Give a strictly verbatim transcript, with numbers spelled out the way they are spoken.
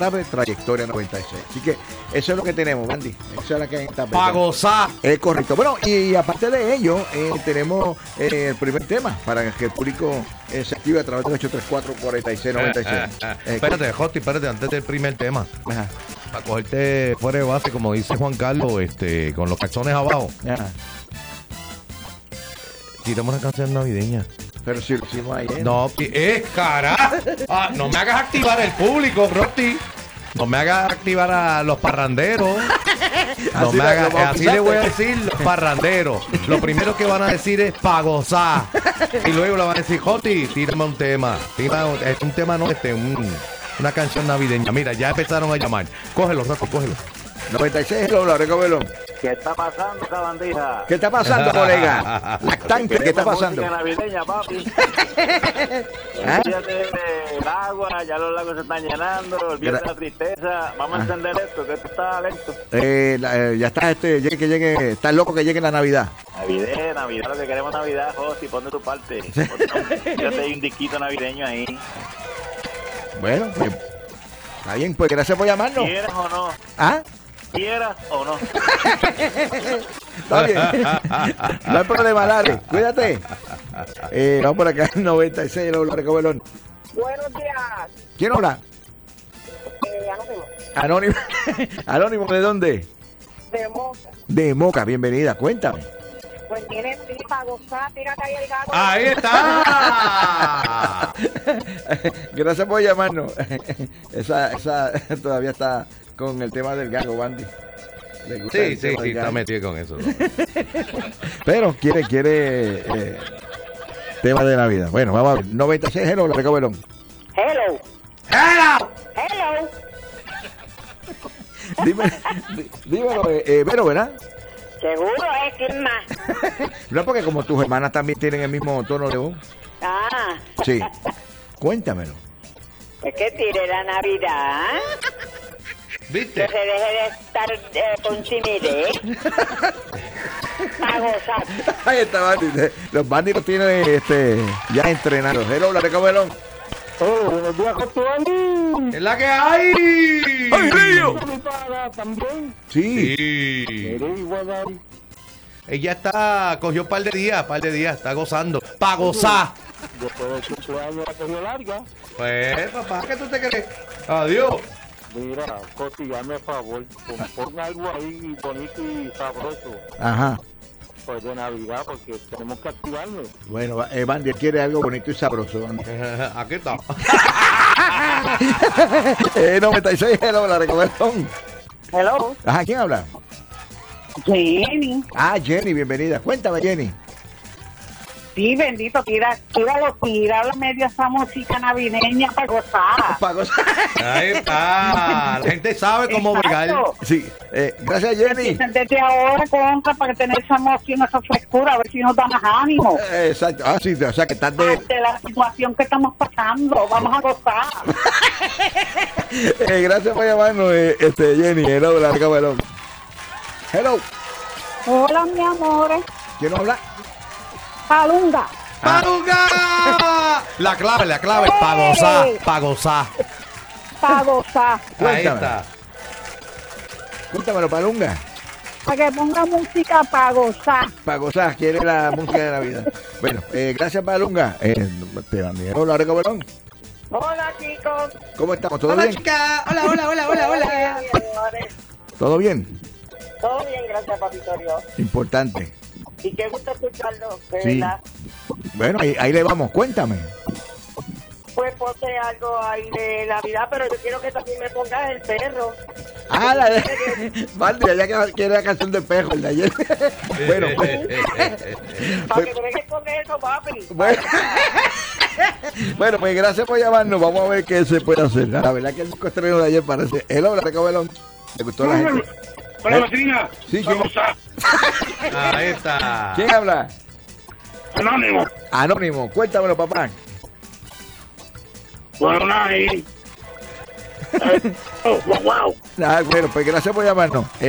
tarde, Trayectoria noventa y seis. Así que eso es lo que tenemos, Bandy. Eso es lo que hay en esta Para gozar. Es correcto. Bueno, y aparte de ello, eh, tenemos eh, el primer tema para que el público eh, se active a través del ocho tres cuatro, cuatro seis nueve seis. Eh, eh, eh, espérate, Josti, espérate, antes del primer tema. Ajá. Para cogerte fuera de base, como dice Juan Carlos, este, con los calzones abajo. Ajá. Tiramos una canción navideña. Pero si lo hicimos ayer. No, es cara. Ah, no me hagas activar el público, Rosti. No me hagas activar a los parranderos. No Así me la- hagas, lo así le voy a bautizaste. decir los parranderos. Lo primero que van a decir es pa' gozar. Y luego le van a decir, Joti, tírame un tema. Tira un, es un tema no, este, un, una canción navideña. Mira, ya empezaron a llamar. Cógelo, Rosti, cógelo. noventa y seis, lo recógelo. ¿Qué está pasando, esa bandija? ¿Qué está pasando, colega? Lactante, ¿qué está pasando? Música navideña, papi. ¿Ah? Olvídate del agua, ya los lagos se están llenando, olvídate de la tristeza. Vamos a encender esto, que esto está lento. Eh, la- eh, ya está, este, llegue, que llegue, está loco que llegue la Navidad. Navidad, Navidad, lo que queremos Navidad, Josi, pon de tu parte. Yo te doy un disquito navideño ahí. Bueno, pues, está bien, pues gracias por llamarnos. ¿Quieras o no? ¿Ah? ¿Quieras o no? Está bien. No hay problema, Lare. Cuídate. Eh, vamos por acá, noventa y seis, lo recógelo. Buenos días. ¿Quién habla? Eh, Anónimo. Anónimo. Anónimo, ¿de dónde? De Moca. De Moca, bienvenida, cuéntame. Pues tienes sí para gozar, tírate ahí el gato. ¡Ahí está! Gracias por llamarnos. Esa, esa todavía está con el tema del gago, Bandy. Le gusta Sí, el sí, tema sí, del está gago. metido con eso. Pero quiere, quiere eh, tema de Navidad. Bueno, vamos a ver. noventa y seis, hello, lo recógelo. Hello. ¡Hello! Hello. Dime, di- dímelo, eh, eh, Vero, ¿verdad? Seguro es que es más. No, porque como tus hermanas también tienen el mismo tono de voz. Ah. Sí. Cuéntamelo. Es que tire la Navidad. ¿Viste? Que se deje de estar eh, con timidez. Para gozar. Ahí está, Bandy. Los Bandy los tienen este, ya entrenados. Hello, la recógelo. Oh, buenos días, Josué. ¡Es la que hay! ¡Ay, Río! También. Sí. Sí. Eres igual. Ella está, cogió un par de días, par de días, está gozando. ¡Pa' gozar! Después del cumpleaños la cogió larga. Pues, papá, ¿qué tú te crees? Adiós. Mira, Coti, hazme favor, pon, pon algo ahí bonito y sabroso, Ajá. pues de Navidad, porque tenemos que activarnos. Bueno, eh, Bandy quiere algo bonito y sabroso. Bandy. Aquí está. eh, noventa y seis, hello, la recógelo. Hello. Ajá, ¿quién habla? Jenny. Ah, Jenny, bienvenida. Cuéntame, Jenny. Sí, bendito, tira, tíralo, tíralo medio esa música navideña para gozar. Pa' gozar. Ahí está. La gente sabe cómo bregar. Exacto. Sí, eh, gracias, Jenny. Desde ahora, contra, para tener esa emoción, esa frescura, a ver si nos da más ánimo. Eh, exacto. Ah, sí, o sea que estás de... Ante la situación que estamos pasando, vamos a gozar. Eh, gracias por llamarnos, eh, este, Jenny. Hello, la recógelo. Hello. Hola, mi amores. ¿Quién habla? Palunga. ¡Palunga! La clave, la clave, pa' gozar, pa' gozar. Para gozar. Ahí Cuéntame. está. Cuéntamelo, Palunga. Para que ponga música para gozar. Para gozar, quiere la música de Navidad. Bueno, eh, gracias, Palunga. Eh, te bandero, la recógelo. Hola, chicos. ¿Cómo estamos? ¿Todo Hola, bien? chica. Hola, hola, hola, hola, hola. ¿Todo bien? Todo bien, gracias, papito Dios. Importante. Y qué gusto escucharlo, de Sí. verdad. Bueno, ahí, ahí le vamos. Cuéntame. Pues ponte algo ahí de Navidad, pero yo quiero que también me pongas el perro. Ah, la de... Valdria, ya que quiere la canción de Pejo, el de ayer. Bueno, pues... Para que me dejes con eso, papi. Bueno. Bueno, pues gracias por llamarnos. Vamos a ver qué se puede hacer. La verdad que el disco estreno de ayer parece... El hombre recógelo. ¿Le gustó a la gente? Hola, vecina. Sí, ¿quién, Ahí está. ¿quién habla? Anónimo. Anónimo. Cuéntamelo, papá. Bueno, nada, ahí. Oh, wow, wow. Ah, bueno, pues gracias por llamarnos. Eh,